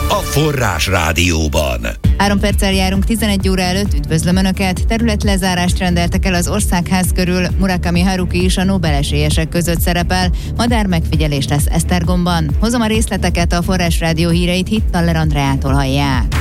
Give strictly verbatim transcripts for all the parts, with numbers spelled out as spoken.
a Forrás Rádióban. Három perccel járunk tizenegy óra előtt, üdvözlöm Önöket! Területlezárást rendeltek el az Országház körül, Murakami Haruki is a Nobel-esélyesek között szerepel, madármegfigyelés lesz Esztergomban. Hozom a részleteket, a Forrás Rádió híreit Hittaller Andreától hallják.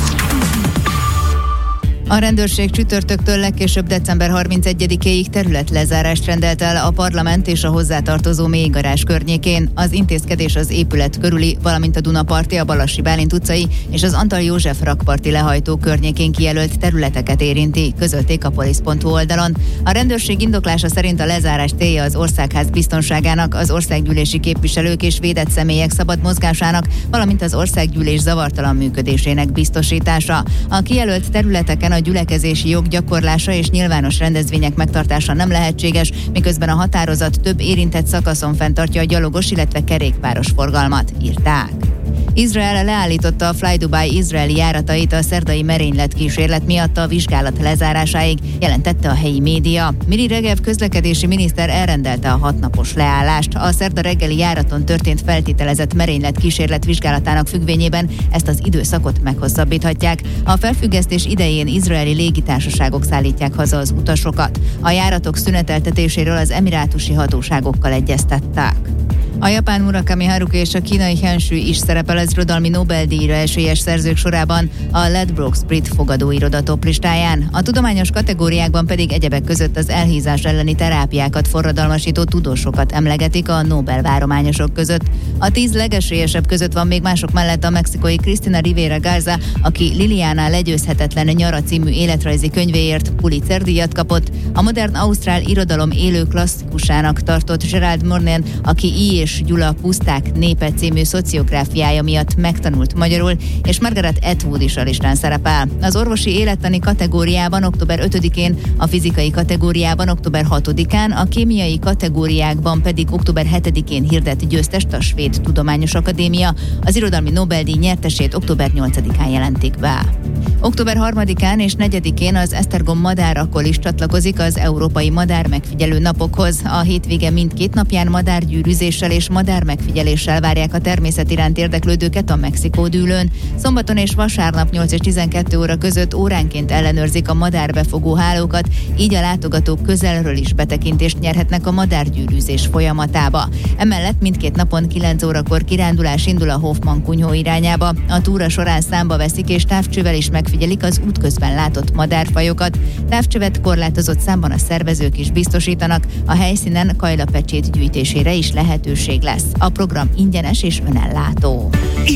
A rendőrség csütörtöktől legkésőbb december harmincegyedikéig területlezárást rendelt el a Parlament és a hozzátartozó mélygarázs környékén. Az intézkedés az épület körüli, valamint a Dunaparti, a Balassi Bálint utcai és az Antal József rakparti lehajtó környékén kijelölt területeket érinti, közölték a polisz pont hu oldalon. A rendőrség indoklása szerint a lezárás célja az Országház biztonságának, az országgyűlési képviselők és védett személyek szabad mozgásának, valamint az országgyűlés zavartalan működésének biztosítása. A kijelölt területeken a gyülekezési jog gyakorlása és nyilvános rendezvények megtartása nem lehetséges, miközben a határozat több érintett szakaszon fenntartja a gyalogos, illetve kerékpáros forgalmat, írták. Izrael leállította a Fly Dubai izraeli járatait a szerdai merényletkísérlet miatt a vizsgálat lezárásáig, jelentette a helyi média. Miri Regev közlekedési miniszter elrendelte a hatnapos leállást. A szerda reggeli járaton történt feltételezett merényletkísérlet vizsgálatának függvényében ezt az időszakot meghosszabbíthatják. A felfüggesztés idején izraeli légitársaságok szállítják haza az utasokat. A járatok szüneteltetéséről az emirátusi hatóságokkal egyeztettek. A japán Murakami Haruki és a kínai Henshu is szerepel az irodalmi Nobel-díjra esélyes szerzők sorában a Ledbrokes brit fogadóiroda toplistáján. A tudományos kategóriákban pedig egyebek között az elhízás elleni terápiákat forradalmasító tudósokat emlegetik a Nobel-várományosok között. A tíz legesélyesebb között van még mások mellett a mexikói Cristina Rivera Garza, aki Liliana legyőzhetetlen nyara című életrajzi könyvéért Pulitzer-díjat kapott, a modern ausztrál irodalom élő klasszikusának tartott Gerald Mornen, aki I. és Gyula Puszták népe című szociográfiája miatt megtanult magyarul, és Margaret Atwood is a listán szerepel. Az orvosi élettani kategóriában október ötödikén, a fizikai kategóriában október hatodikán, a kémiai kategóriákban pedig október hetedikén hirdet győztest a Svéd Tudományos Akadémia. Az irodalmi Nobel-díj nyertesét október nyolcadikán jelentik be. október harmadikán és negyedikén az Esztergom Madárakol is csatlakozik az Európai Madár Megfigyelő Napokhoz. A hétvége mindkét napján madárgyűrűzéssel és madármegfigyeléssel várják a természet iránt érdeklődőket a Mexikó-dűlőn. Szombaton és vasárnap nyolc és tizenkettő óra között óránként ellenőrzik a madárbefogó hálókat, így a látogatók közelről is betekintést nyerhetnek a madárgyűrűzés folyamatába. Emellett mindkét napon kilenc órakor kirándulás indul a Hoffman kunyhó irányába. A túra során számba veszik és távcsővel is megfigyelik az útközben látott madárfajokat. Távcsövet korlátozott számban a szervezők is biztosítanak, a helyszínen kajlapecsét gyűjtésére is lehetőség lesz. A program ingyenes és önellátó.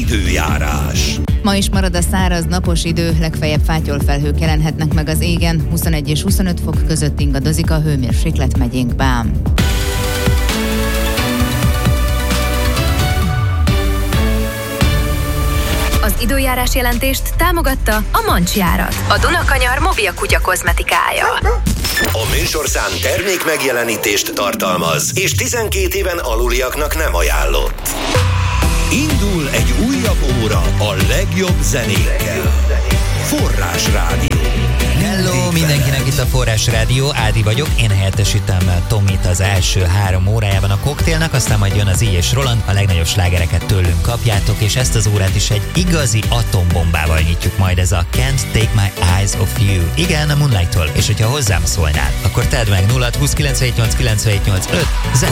Időjárás. Ma is marad a száraz, napos idő, legfeljebb fátyolfelhők jelenhetnek meg az égen, huszonegy és huszonöt fok között ingadozik a hőmérséklet megyénkben. Az időjárás jelentést támogatta a Mancsjárat, a Dunakanyar mobil kutya kozmetikája. A műsorszám termék megjelenítést tartalmaz, és tizenkét éven aluliaknak nem ajánlott. Indul egy újabb óra a legjobb zenékkel. Forrás Rádió. Hello mindenkinek, itt a Forrás Rádió, Ádi vagyok, én helyettesítem Tomit az első három órájában a koktélnak, aztán majd jön az I. és Roland, a legnagyobb slágereket tőlünk kapjátok, és ezt az órát is egy igazi atombombával nyitjuk majd, ez a Can't Take My Eyes Off You. Igen, a Moonlight-tól, és hogyha hozzám szólnál, akkor tedd meg nulla húsz kilencvenhét nyolc kilencvenhét nyolc öt